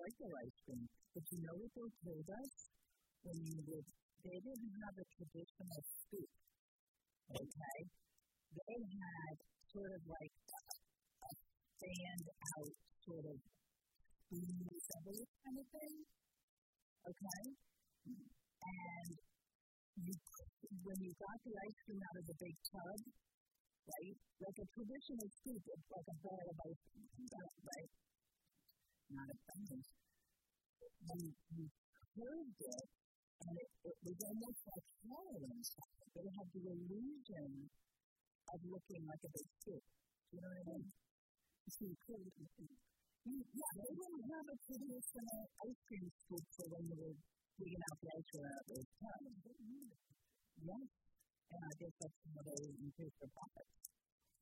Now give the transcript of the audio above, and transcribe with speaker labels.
Speaker 1: regular ice cream. But you know what they told us? They didn't have a traditional scoop, okay? They had sort of like a stand-out sort of spoon kind of thing, okay? And when you got the ice cream out of the big tub, right, like a traditional scoop, it's like a bowl of ice cream, right? Not a thing. You curved it, and it was almost like hollow inside. It had the illusion of looking like a big scoop. You know what I mean? So you curved it. Yeah, they didn't have a traditional ice cream scoop for when you were digging out the ice cream out of those tubs. Yes. And I guess that's how they increase their profits.